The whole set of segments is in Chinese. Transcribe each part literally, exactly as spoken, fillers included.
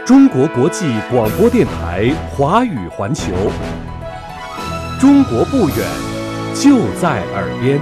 中国国际广播电台华语环球，中国不远，就在耳边。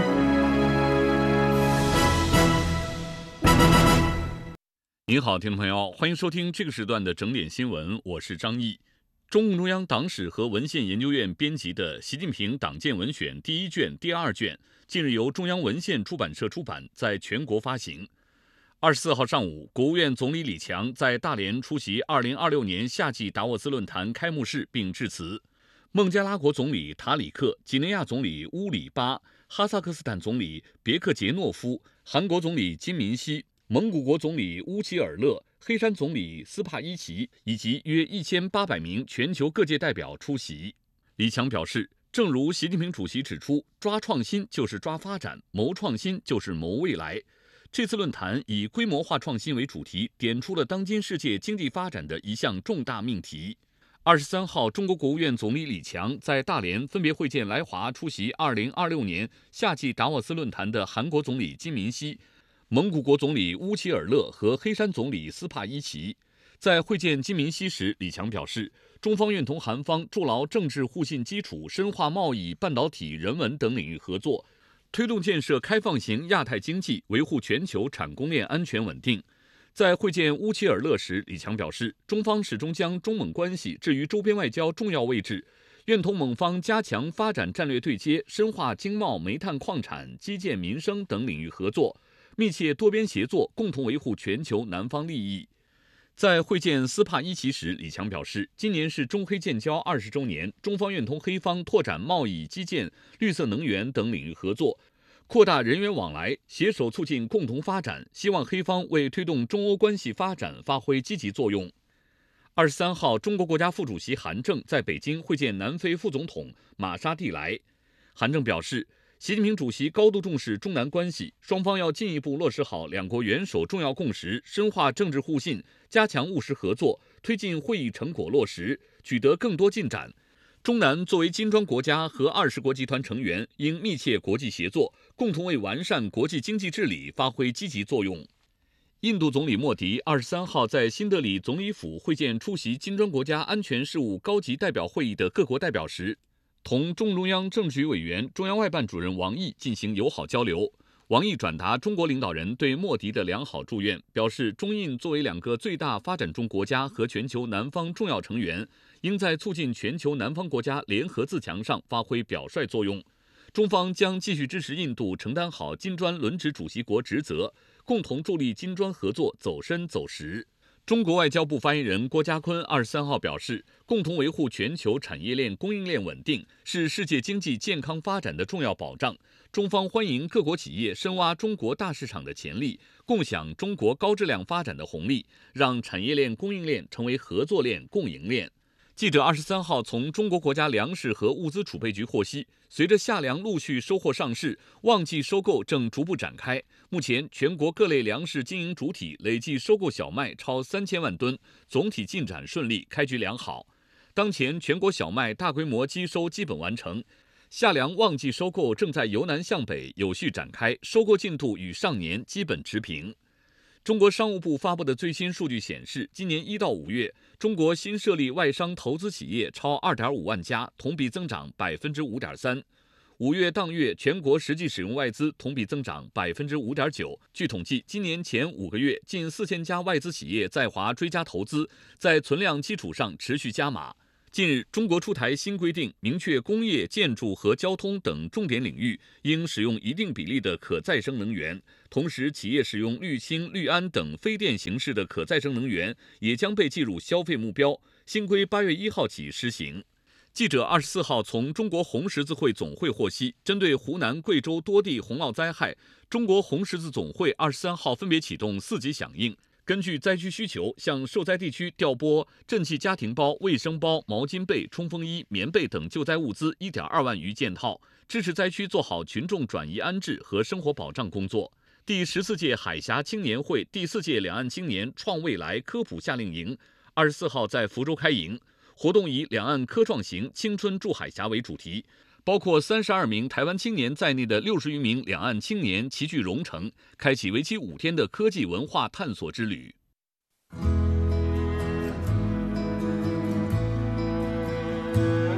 您好，听众朋友，欢迎收听这个时段的整点新闻，我是张毅。中共中央党史和文献研究院编辑的《习近平党建文选》第一卷、第二卷，近日由中央文献出版社出版，在全国发行。二十四号上午，国务院总理李强在大连出席二零二六年夏季达沃斯论坛开幕式并致辞。孟加拉国总理塔里克、几内亚总理乌里巴、哈萨克斯坦总理别克杰诺夫、韩国总理金民希、蒙古国总理乌齐尔勒、黑山总理斯帕伊奇以及约一千八百名全球各界代表出席。李强表示，正如习近平主席指出，抓创新就是抓发展，谋创新就是谋未来。这次论坛以规模化创新为主题，点出了当今世界经济发展的一项重大命题。二十三号，中国国务院总理李强在大连分别会见来华出席二零二六年夏季达沃斯论坛的韩国总理金民希、蒙古国总理乌齐尔勒和黑山总理斯帕伊奇。在会见金民希时，李强表示，中方愿同韩方筑牢政治互信基础，深化贸易、半导体、人文等领域合作，推动建设开放型亚太经济，维护全球产供链安全稳定。在会见乌齐尔勒时，李强表示，中方始终将中蒙关系置于周边外交重要位置，愿同蒙方加强发展战略对接，深化经贸、煤炭、矿产、基建、民生等领域合作，密切多边协作，共同维护全球南方利益。在会见斯帕伊奇时，李强表示，今年是中黑建交二十周年，中方愿同黑方拓展贸易、基建、绿色能源等领域合作，扩大人员往来，携手促进共同发展，希望黑方为推动中欧关系发展发挥积极作用。二十三号，中国国家副主席韩正在北京会见南非副总统马沙蒂莱。韩正表示，习近平主席高度重视中南关系，双方要进一步落实好两国元首重要共识，深化政治互信，加强务实合作，推进会议成果落实，取得更多进展。中南作为金砖国家和二十国集团成员，应密切国际协作，共同为完善国际经济治理发挥积极作用。印度总理莫迪二十三号在新德里总理府会见出席金砖国家安全事务高级代表会议的各国代表时，同中中央政治局委员、中央外办主任王毅进行友好交流。王毅转达中国领导人对莫迪的良好祝愿，表示中印作为两个最大发展中国家和全球南方重要成员，应在促进全球南方国家联合自强上发挥表率作用。中方将继续支持印度承担好金砖轮值主席国职责，共同助力金砖合作走深走实。中国外交部发言人郭家坤二十三号表示，共同维护全球产业链供应链稳定，是世界经济健康发展的重要保障。中方欢迎各国企业深挖中国大市场的潜力，共享中国高质量发展的红利，让产业链供应链成为合作链、共赢链。记者二十三号从中国国家粮食和物资储备局获悉，随着夏粮陆续收获上市，旺季收购正逐步展开。目前，全国各类粮食经营主体累计收购小麦超三千万吨，总体进展顺利，开局良好。当前，全国小麦大规模机收基本完成，夏粮旺季收购正在由南向北有序展开，收购进度与上年基本持平。中国商务部发布的最新数据显示，今年一到五月，中国新设立外商投资企业超 二点五万家，同比增长 百分之五点三。五月当月，全国实际使用外资同比增长 百分之五点九。据统计，今年前五个月，近四千家外资企业在华追加投资，在存量基础上持续加码。近日，中国出台新规定，明确工业、建筑和交通等重点领域应使用一定比例的可再生能源，同时企业使用氯氢、氯铵等非电形式的可再生能源也将被计入消费目标。新规八月一号起施行。记者二十四号从中国红十字会总会获悉，针对湖南、贵州多地洪涝灾害，中国红十字总会二十三号分别启动四级响应，根据灾区需求，向受灾地区调拨赈济家庭包、卫生包、毛巾被、冲锋衣、棉被等救灾物资 一点二万余件套，支持灾区做好群众转移安置和生活保障工作。第十四届海峡青年会第四届两岸青年创未来科普夏令营二十四号在福州开营，活动以两岸科创行青春筑海峡为主题，包括三十二名台湾青年在内的六十余名两岸青年齐聚蓉城，开启为期五天的科技文化探索之旅。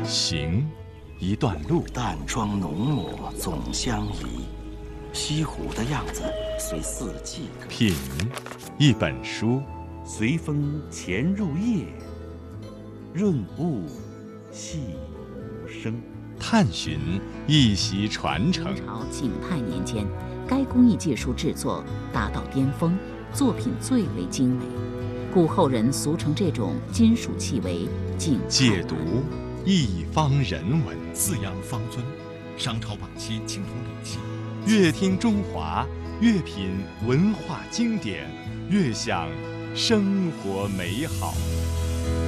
行，一段路。 淡妆浓抹总相宜，西湖的样子随四季歌。 品，一本书。 随风潜入夜，润物细无声。 探寻，一席传承。 明朝景泰年间，该工艺技术制作达到巅峰，作品最为精美，故后人俗称这种金属器为景泰解读，一方人文。 四羊方尊，商朝晚期青铜礼器。 越听中华，越品文化经典，越享生活美好。